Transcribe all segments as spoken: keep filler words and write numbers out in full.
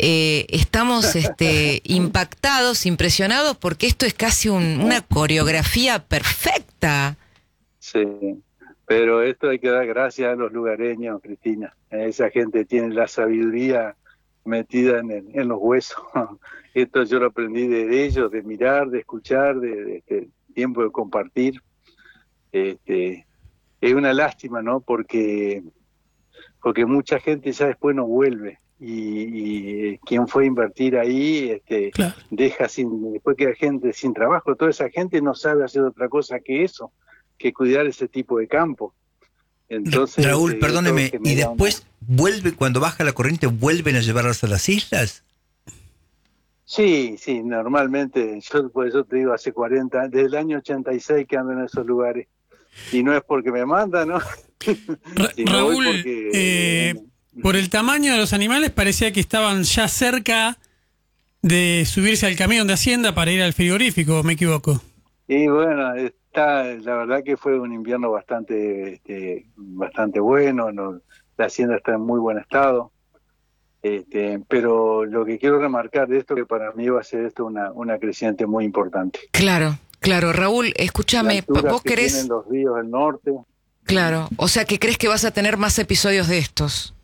eh, estamos este, impactados, impresionados, porque esto es casi un, una coreografía perfecta. Sí, pero esto hay que dar gracias a los lugareños, Cristina. Esa gente tiene la sabiduría metida en, el, en los huesos. Esto yo lo aprendí de ellos, de mirar, de escuchar, de, de, de tiempo de compartir. Este, es una lástima, ¿no? Porque, porque mucha gente ya después no vuelve. Y, y quien fue a invertir ahí, este, claro. deja sin, después queda gente sin trabajo. Toda esa gente no sabe hacer otra cosa que eso, que cuidar ese tipo de campo. Entonces, Raúl, eh, perdóneme, ¿y después una... vuelve, cuando baja la corriente, vuelven a llevarlas a las islas? Sí, sí, normalmente, yo por eso te digo, hace cuarenta, desde el año ochenta y seis que ando en esos lugares. Y no es porque me mandan, ¿no? Ra Raúl, porque, eh, eh, por el tamaño de los animales parecía que estaban ya cerca de subirse al camión de Hacienda para ir al frigorífico, ¿me equivoco? Y bueno, está, la verdad que fue un invierno bastante, este, bastante bueno, no, la Hacienda está en muy buen estado. Este, pero lo que quiero remarcar de esto, que para mí va a ser esto una, una creciente muy importante. Claro, claro. Raúl, escúchame, vos que querés... tienen los ríos del norte. Claro, o sea que crees que vas a tener más episodios de estos.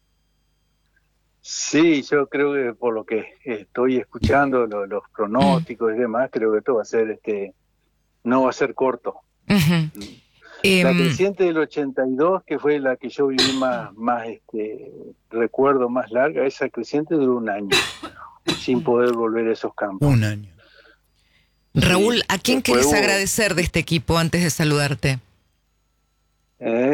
Sí, yo creo que por lo que estoy escuchando, lo, los pronósticos mm. y demás, creo que esto va a ser, este, no va a ser corto. Uh-huh. La um, creciente del ochenta y dos, que fue la que yo viví más, más este, recuerdo más larga, esa creciente duró un año, sin poder volver a esos campos. Un año. Raúl, sí, ¿a quién querés hubo... agradecer de este equipo antes de saludarte? Eh,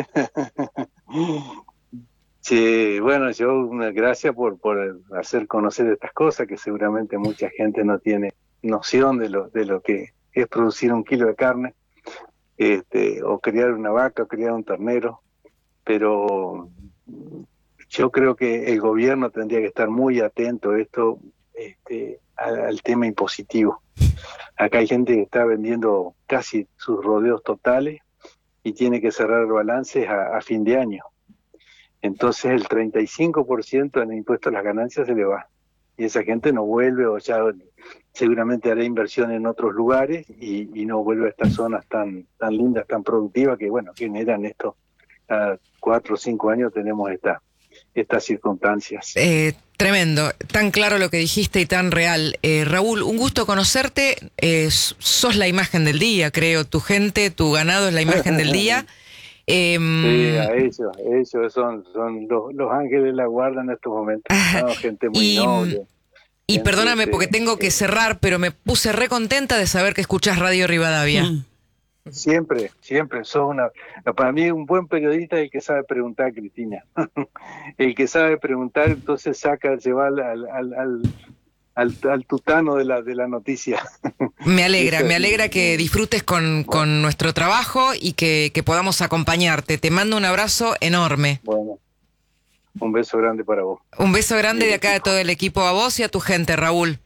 sí, bueno, yo una gracias por, por hacer conocer estas cosas, que seguramente mucha gente no tiene noción de lo, de lo que es producir un kilo de carne. Este, o criar una vaca, o criar un ternero, pero yo creo que el gobierno tendría que estar muy atento a esto, este, al, al tema impositivo. Acá hay gente que está vendiendo casi sus rodeos totales y tiene que cerrar balances a, a fin de año. Entonces el treinta y cinco por ciento del impuesto a las ganancias se le va. Y esa gente no vuelve, o ya seguramente hará inversión en otros lugares y, y no vuelve a estas zonas tan tan lindas, tan productivas, que bueno, generan esto. Cada cuatro o cinco años tenemos esta, estas circunstancias. Eh, tremendo, tan claro lo que dijiste y tan real. Eh, Raúl, un gusto conocerte, eh, sos la imagen del día, creo, tu gente, tu ganado es la imagen del día. Eh, sí, a ellos, ellos son, son los, los ángeles de la guarda en estos momentos, ¿no? Gente muy y, noble. Y gente, perdóname porque tengo que cerrar, pero me puse re contenta de saber que escuchás Radio Rivadavia. Mm. Siempre, siempre, sos una, para mí un buen periodista es el que sabe preguntar, Cristina. El que sabe preguntar, entonces saca, se va al, al, al, al, al tutano de la, de la noticia. Me alegra, me alegra que disfrutes con, con nuestro trabajo y que, que podamos acompañarte. Te mando un abrazo enorme. Bueno, un beso grande para vos. Un beso grande de acá de todo el equipo, a vos y a tu gente, Raúl.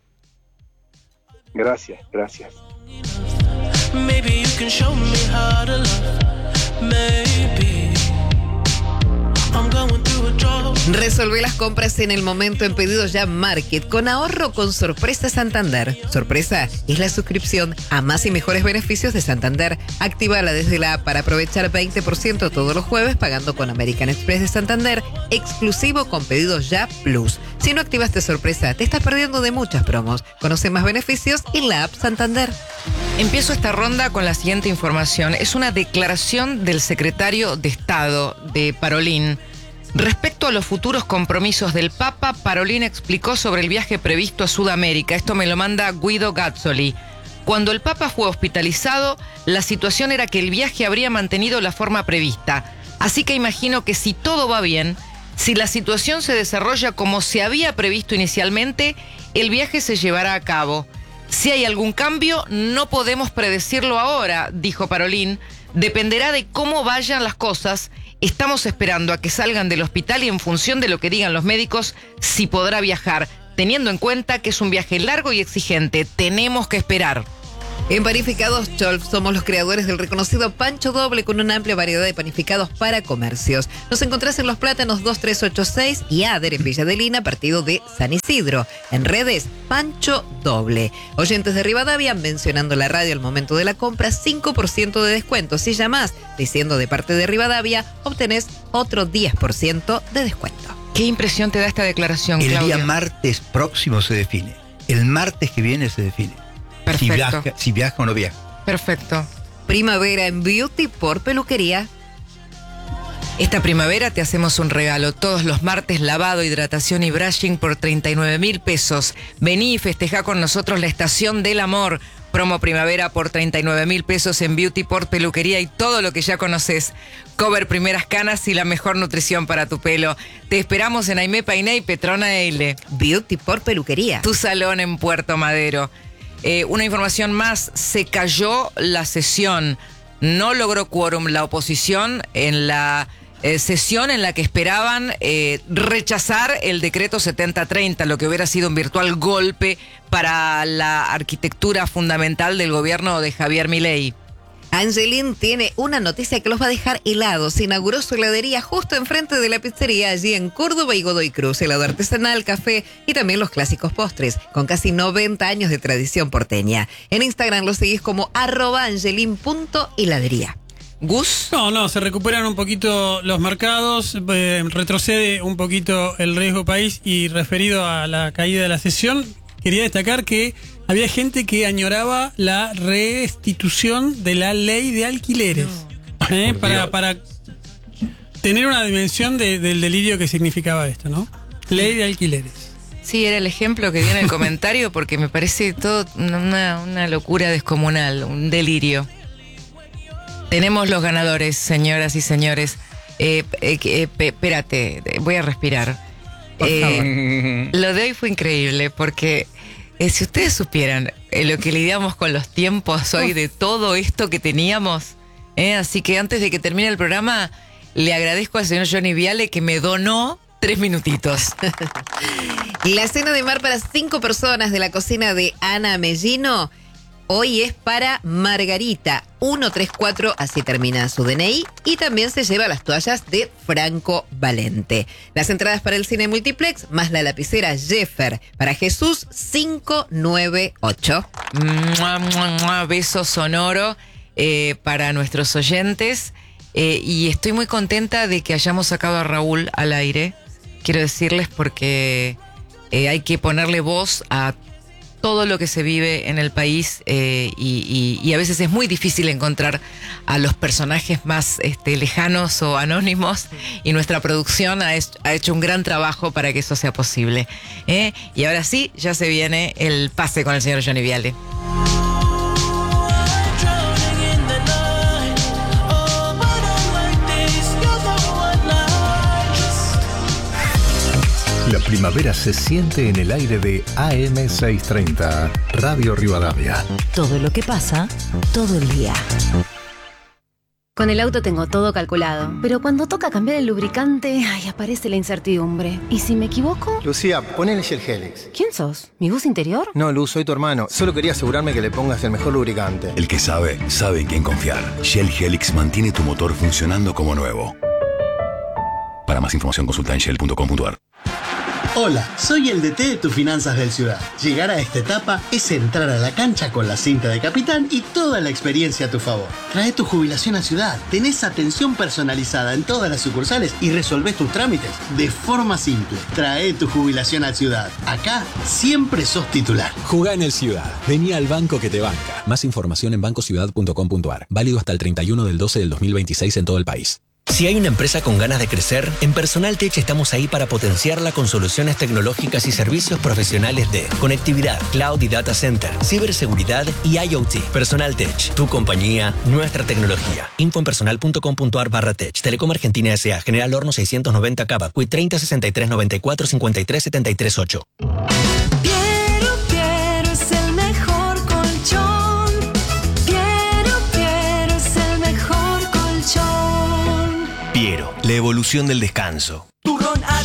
Gracias, gracias. Maybe you can show me how to love. Maybe I'm going through a drought. Resolvé las compras en el momento en Pedidos Ya Market con ahorro con Sorpresa Santander. Sorpresa es la suscripción a más y mejores beneficios de Santander. Actívala desde la app para aprovechar veinte por ciento todos los jueves pagando con American Express de Santander, exclusivo con Pedidos Ya Plus. Si no activaste Sorpresa, te estás perdiendo de muchas promos. Conoce más beneficios en la app Santander. Empiezo esta ronda con la siguiente información. Es una declaración del secretario de Estado de Parolin. Respecto a los futuros compromisos del Papa, Parolin explicó sobre el viaje previsto a Sudamérica. Esto me lo manda Guido Gazzoli. Cuando el Papa fue hospitalizado, la situación era que el viaje habría mantenido la forma prevista. Así que imagino que si todo va bien, si la situación se desarrolla como se había previsto inicialmente, el viaje se llevará a cabo. Si hay algún cambio, no podemos predecirlo ahora, dijo Parolin. Dependerá de cómo vayan las cosas. Estamos esperando a que salgan del hospital y en función de lo que digan los médicos, si podrá viajar, teniendo en cuenta que es un viaje largo y exigente. Tenemos que esperar. En Panificados Cholf somos los creadores del reconocido Pancho Doble con una amplia variedad de panificados para comercios. Nos encontrás en Los Plátanos dos tres ocho seis y Ader en Villa Adelina, partido de San Isidro. En redes, Pancho Doble. Oyentes de Rivadavia, mencionando la radio al momento de la compra, cinco por ciento de descuento. Si llamás diciendo de parte de Rivadavia, obtenés otro diez por ciento de descuento. ¿Qué impresión te da esta declaración, El Claudio? día martes próximo se define. El martes que viene se define. Si Perfecto. viaja, si viaja o no viaja. Perfecto. Primavera en Beauty por Peluquería. Esta primavera te hacemos un regalo. Todos los martes, lavado, hidratación y brushing por treinta y nueve mil pesos. Vení y festejá con nosotros la estación del amor. Promo primavera por treinta y nueve mil pesos en Beauty por Peluquería y todo lo que ya conoces. Cover primeras canas y la mejor nutrición para tu pelo. Te esperamos en Aimé Painé y Petrona Eile. Beauty por Peluquería. Tu salón en Puerto Madero. Eh, una información más, se cayó la sesión. No logró quórum la oposición en la eh, sesión en la que esperaban eh, rechazar el decreto setenta treinta, lo que hubiera sido un virtual golpe para la arquitectura fundamental del gobierno de Javier Milei. Angelín tiene una noticia que los va a dejar helados. Se inauguró su heladería justo enfrente de la pizzería, allí en Córdoba y Godoy Cruz. Helado artesanal, café y también los clásicos postres, con casi noventa años de tradición porteña. En Instagram lo seguís como arroba angelín punto heladería. ¿Gus? No, no, se recuperan un poquito los mercados, eh, retrocede un poquito el riesgo país y referido a la caída de la sesión, quería destacar que había gente que añoraba la restitución de la ley de alquileres. ¿eh? para, para tener una dimensión de, del delirio que significaba esto, ¿no? Ley de alquileres. Sí, era el ejemplo que dio en el comentario porque me parece todo una, una locura descomunal, un delirio. Tenemos los ganadores, señoras y señores. Eh, eh, eh, espérate, voy a respirar. Eh, lo de hoy fue increíble porque eh, si ustedes supieran eh, lo que lidiamos con los tiempos hoy de todo esto que teníamos, eh, así que antes de que termine el programa, le agradezco al señor Johnny Viale que me donó tres minutitos. La cena de mar para cinco personas de la cocina de Ana Mellino hoy es para Margarita, uno tres cuatro, así termina su D N I, y también se lleva las toallas de Franco Valente. Las entradas para el cine multiplex, más la lapicera Jeffer para Jesús, cinco nueve ocho. Mua, mua, mua, beso sonoro eh, para nuestros oyentes. Eh, y estoy muy contenta de que hayamos sacado a Raúl al aire. Quiero decirles porque eh, hay que ponerle voz a todo lo que se vive en el país eh, y, y, y a veces es muy difícil encontrar a los personajes más este, lejanos o anónimos, y nuestra producción ha, es, ha hecho un gran trabajo para que eso sea posible. ¿eh? Y ahora sí, ya se viene el pase con el señor Johnny Viale. La primavera se siente en el aire de A M seiscientos treinta, Radio Rivadavia. Todo lo que pasa, todo el día. Con el auto tengo todo calculado, pero cuando toca cambiar el lubricante, ay, aparece la incertidumbre. ¿Y si me equivoco? Lucía, ponele Shell Helix. ¿Quién sos? ¿Mi voz interior? No, Luz, soy tu hermano. Solo quería asegurarme que le pongas el mejor lubricante. El que sabe, sabe en quién confiar. Shell Helix mantiene tu motor funcionando como nuevo. Para más información consulta en shell punto com punto a r. Hola, soy el D T de tus finanzas del Ciudad. Llegar a esta etapa es entrar a la cancha con la cinta de capitán y toda la experiencia a tu favor. Trae tu jubilación a Ciudad, tenés atención personalizada en todas las sucursales y resolvés tus trámites de forma simple. Trae tu jubilación a Ciudad. Acá siempre sos titular. Jugá en el Ciudad. Vení al banco que te banca. Más información en banco ciudad punto com punto a r. Válido hasta el treinta y uno del doce del dos mil veintiséis en todo el país. Si hay una empresa con ganas de crecer, en Personal Tech estamos ahí para potenciarla con soluciones tecnológicas y servicios profesionales de conectividad, cloud y data center, ciberseguridad y IoT. Personal Tech, tu compañía, nuestra tecnología. Info en personal punto com punto a r barra tech. Telecom Argentina S A. General Horno seiscientos noventa Cava. Q I treinta sesenta y tres noventa y cuatro cincuenta y tres setenta y tres ocho. Piero, Piero es el mejor colchón. Piero, Piero es el mejor colchón. Piero, la evolución del descanso.